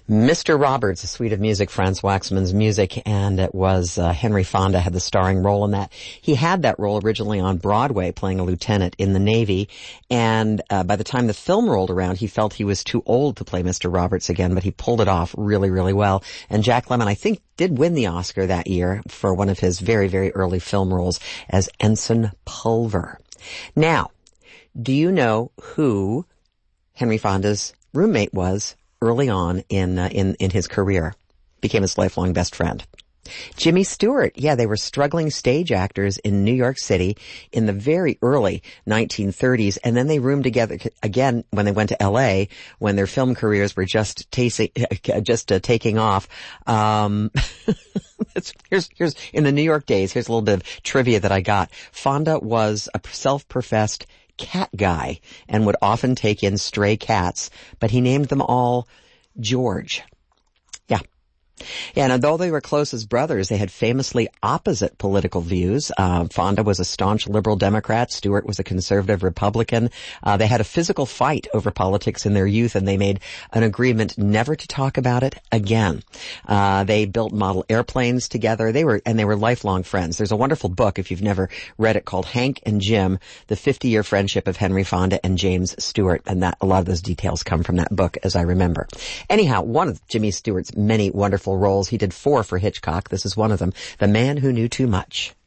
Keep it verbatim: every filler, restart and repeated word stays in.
Mister Roberts, a suite of music, Franz Waxman's music, and it was uh, Henry Fonda had the starring role in that. He had that role originally on Broadway, playing a lieutenant in the Navy, and uh, by the time the film rolled around, he felt he was too old to play Mister Roberts again, but he pulled it off really, really well. And Jack Lemmon, I think, did win the Oscar that year for one of his very, very early film roles as Ensign Pulver. Now, do you know who Henry Fonda's roommate was early on in, uh, in, in his career? Became his lifelong best friend. Jimmy Stewart. Yeah, they were struggling stage actors in New York City in the very early nineteen thirties, and then they roomed together again when they went to L A, when their film careers were just tasting, just uh, taking off. Um, here's, here's, in the New York days, here's a little bit of trivia that I got. Fonda was a self-professed cat guy and would often take in stray cats, but he named them all George. Yeah. And although they were close as brothers, they had famously opposite political views. Uh, Fonda was a staunch liberal Democrat. Stewart was a conservative Republican. Uh, they had a physical fight over politics in their youth, and they made an agreement never to talk about it again. Uh, they built model airplanes together. They were, and they were lifelong friends. There's a wonderful book, if you've never read it, called Hank and Jim, the fifty-year friendship of Henry Fonda and James Stewart. And that, a lot of those details come from that book, as I remember. Anyhow, one of Jimmy Stewart's many wonderful roles. He did four for Hitchcock. This is one of them. The Man Who Knew Too Much.